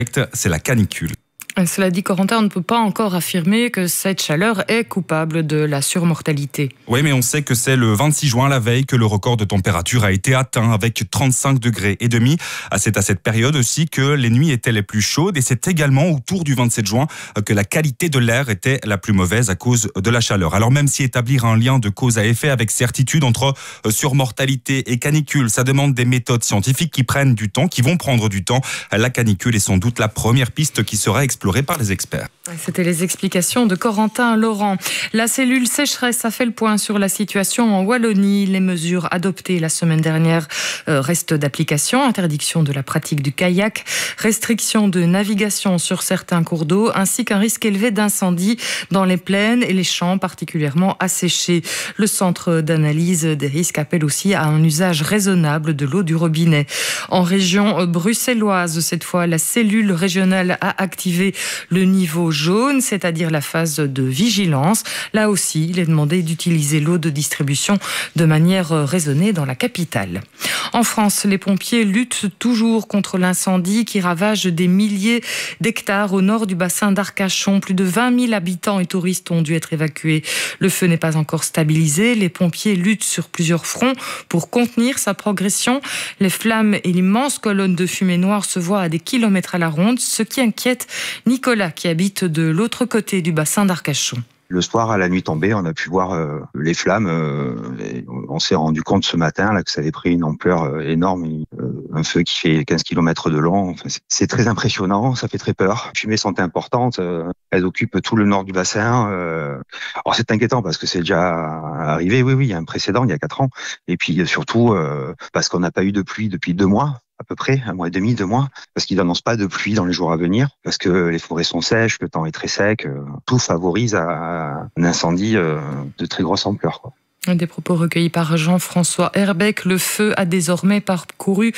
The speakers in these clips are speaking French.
c'est la canicule. Cela dit, Corentin, on ne peut pas encore affirmer que cette chaleur est coupable de la surmortalité. Oui, mais on sait que c'est le 26 juin, la veille, que le record de température a été atteint avec 35 degrés et demi. C'est à cette période aussi que les nuits étaient les plus chaudes et c'est également autour du 27 juin que la qualité de l'air était la plus mauvaise à cause de la chaleur. Alors même si établir un lien de cause à effet avec certitude entre surmortalité et canicule, ça demande des méthodes scientifiques qui prennent du temps, qui vont prendre du temps. La canicule est sans doute la première piste qui sera explorée par les experts. C'était les explications de Corentin Laurent. La cellule sécheresse a fait le point sur la situation en Wallonie. Les mesures adoptées la semaine dernière restent d'application. Interdiction de la pratique du kayak, restriction de navigation sur certains cours d'eau, ainsi qu'un risque élevé d'incendie dans les plaines et les champs particulièrement asséchés. Le centre d'analyse des risques appelle aussi à un usage raisonnable de l'eau du robinet. En région bruxelloise, cette fois, la cellule régionale a activé le niveau jaune, c'est-à-dire la phase de vigilance. Là aussi, il est demandé d'utiliser l'eau de distribution de manière raisonnée dans la capitale. En France, les pompiers luttent toujours contre l'incendie qui ravage des milliers d'hectares au nord du bassin d'Arcachon. Plus de 20 000 habitants et touristes ont dû être évacués. Le feu n'est pas encore stabilisé. Les pompiers luttent sur plusieurs fronts pour contenir sa progression. Les flammes et l'immense colonne de fumée noire se voient à des kilomètres à la ronde, ce qui inquiète Nicolas, qui habite de l'autre côté du bassin d'Arcachon. Le soir, à la nuit tombée, on a pu voir les flammes. On s'est rendu compte ce matin là que ça avait pris une ampleur énorme. Un feu qui fait 15 km de long. Enfin, c'est très impressionnant, ça fait très peur. Les fumées sont importantes. Elles occupent tout le nord du bassin. Alors c'est inquiétant parce que c'est déjà arrivé. Oui, il y a un précédent, il y a 4 ans. Et puis surtout parce qu'on n'a pas eu de pluie depuis 2 mois. À peu près, 1 mois et demi, 2 mois, parce qu'ils n'annoncent pas de pluie dans les jours à venir, parce que les forêts sont sèches, le temps est très sec, tout favorise un incendie de très grosse ampleur, quoi. Des propos recueillis par Jean-François Herbeck. Le feu a désormais parcouru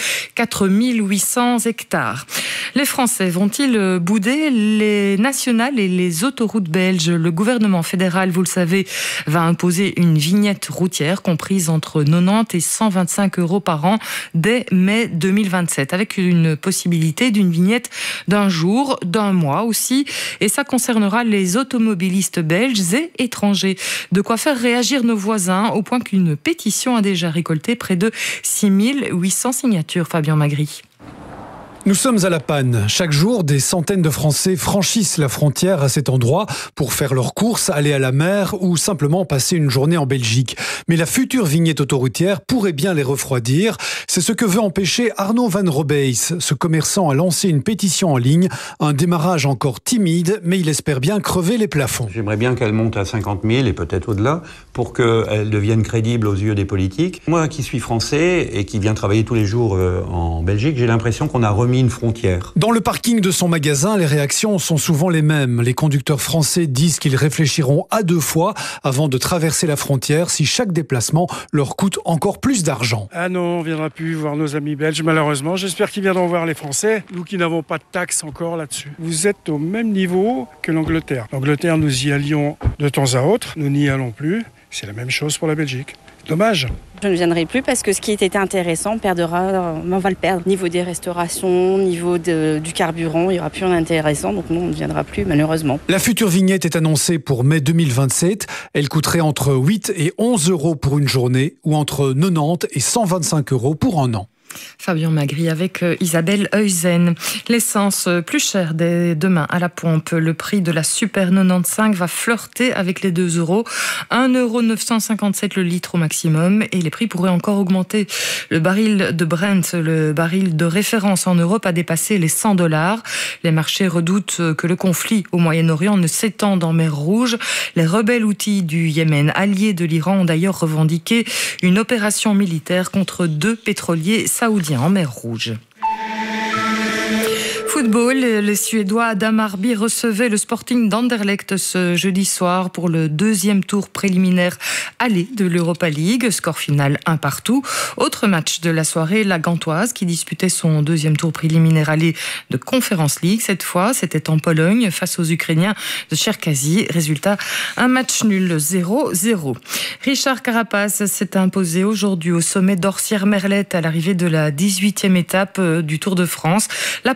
4800 hectares. Les Français vont-ils bouder les nationales et les autoroutes belges ? Le gouvernement fédéral, vous le savez, va imposer une vignette routière comprise entre 90 et 125 € par an dès mai 2027, avec une possibilité d'une vignette d'un jour, d'un mois aussi. Et ça concernera les automobilistes belges et étrangers. De quoi faire réagir nos voisins, au point qu'une pétition a déjà récolté près de 6800 signatures. Fabien Magri. Nous sommes à La Panne. Chaque jour, des centaines de Français franchissent la frontière à cet endroit pour faire leurs courses, aller à la mer ou simplement passer une journée en Belgique. Mais la future vignette autoroutière pourrait bien les refroidir. C'est ce que veut empêcher Arnaud Van Robeys. Ce commerçant a lancé une pétition en ligne. Un démarrage encore timide, mais il espère bien crever les plafonds. J'aimerais bien qu'elle monte à 50 000 et peut-être au-delà pour qu'elle devienne crédible aux yeux des politiques. Moi qui suis français et qui viens travailler tous les jours en Belgique, j'ai l'impression qu'on a remis une frontière. Dans le parking de son magasin, les réactions sont souvent les mêmes. Les conducteurs français disent qu'ils réfléchiront à 2 fois avant de traverser la frontière si chaque déplacement leur coûte encore plus d'argent. Ah non, on ne viendra plus voir nos amis belges, malheureusement. J'espère qu'ils viendront voir les Français, nous qui n'avons pas de taxes encore là-dessus. Vous êtes au même niveau que l'Angleterre. L'Angleterre, nous y allions de temps à autre, nous n'y allons plus. C'est la même chose pour la Belgique. Dommage. Je ne viendrai plus parce que ce qui était intéressant on va le perdre. Niveau des restaurations, niveau du carburant, il n'y aura plus rien d'intéressant, donc non, on ne viendra plus malheureusement. La future vignette est annoncée pour mai 2027. Elle coûterait entre 8 et 11 € pour une journée ou entre 90 et 125 € pour un an. Fabien Magri avec Isabelle Heusen. L'essence plus chère dès demain à la pompe. Le prix de la Super 95 va flirter avec les 2 €. 1,957 € le litre au maximum. Et les prix pourraient encore augmenter. Le baril de Brent, le baril de référence en Europe, a dépassé les 100 $. Les marchés redoutent que le conflit au Moyen-Orient ne s'étende en mer Rouge. Les rebelles houthis du Yémen, alliés de l'Iran, ont d'ailleurs revendiqué une opération militaire contre 2 pétroliers saoudiens en mer Rouge. Football, les Suédois Adam Arby recevaient le Sporting d'Anderlecht ce jeudi soir pour le 2e tour préliminaire aller de l'Europa League. Score final 1-1. Autre match de la soirée, la Gantoise qui disputait son 2e tour préliminaire aller de Conference League. Cette fois, c'était en Pologne face aux Ukrainiens de Cherkazy. Résultat, un match nul 0-0. Richard Carapaz s'est imposé aujourd'hui au sommet d'Orsières-Merlette à l'arrivée de la 18e étape du Tour de France. La première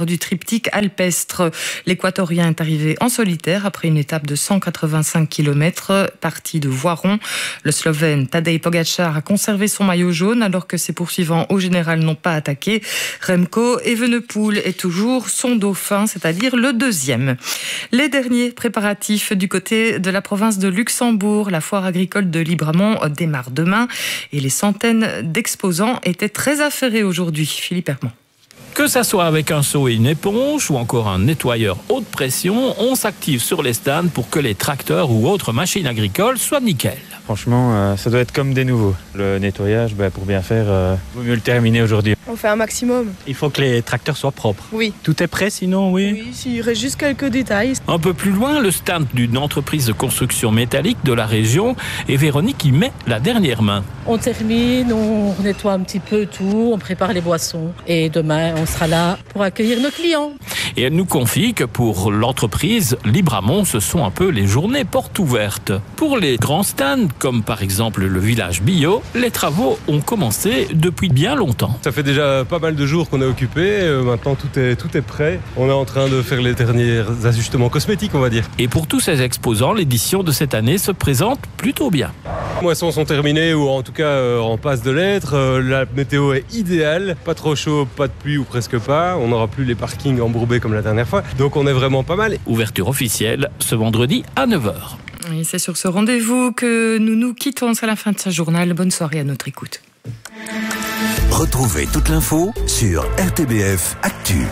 première du triptyque alpestre. L'Équatorien est arrivé en solitaire après une étape de 185 km, partie de Voiron. Le Slovène Tadej Pogačar a conservé son maillot jaune alors que ses poursuivants au général n'ont pas attaqué. Remco Evenepoel est toujours son dauphin, c'est-à-dire le deuxième. Les derniers préparatifs du côté de la province de Luxembourg. La foire agricole de Libramont démarre demain et les centaines d'exposants étaient très affairés aujourd'hui. Philippe Herman. Que ça soit avec un seau et une éponge ou encore un nettoyeur haute pression, on s'active sur les stands pour que les tracteurs ou autres machines agricoles soient nickel. Franchement, ça doit être comme des nouveaux. Le nettoyage, pour bien faire, vaut mieux le terminer aujourd'hui. On fait un maximum. Il faut que les tracteurs soient propres. Oui. Tout est prêt sinon, oui. Oui, il reste juste quelques détails. Un peu plus loin, le stand d'une entreprise de construction métallique de la région et Véronique y met la dernière main. On termine, on nettoie un petit peu tout, on prépare les boissons et demain on sera là pour accueillir nos clients. Et elle nous confie que pour l'entreprise Libramont, ce sont un peu les journées portes ouvertes. Pour les grands stands, comme par exemple le village bio, les travaux ont commencé depuis bien longtemps. Ça fait déjà pas mal de jours qu'on est occupé, maintenant tout est prêt. On est en train de faire les derniers ajustements cosmétiques, on va dire. Et pour tous ces exposants, l'édition de cette année se présente plutôt bien. Les moissons sont terminées ou en tout cas en passe de l'être. La météo est idéale, pas trop chaud, pas de pluie ou presque pas. On n'aura plus les parkings embourbés comme la dernière fois, donc on est vraiment pas mal. Ouverture officielle ce vendredi à 9h. Et c'est sur ce rendez-vous que nous nous quittons à la fin de ce journal. Bonne soirée à notre écoute. Retrouvez toute l'info sur RTBF Actu.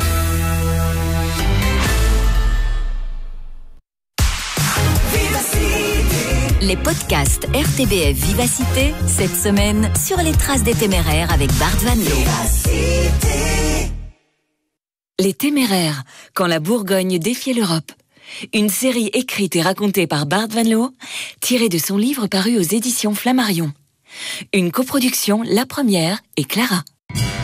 Les podcasts RTBF Vivacité, cette semaine, sur les traces des Téméraires avec Bart Van Loo. Les Téméraires, quand la Bourgogne défiait l'Europe. Une série écrite et racontée par Bart Van Loo, tirée de son livre paru aux éditions Flammarion. Une coproduction La Première et Clara.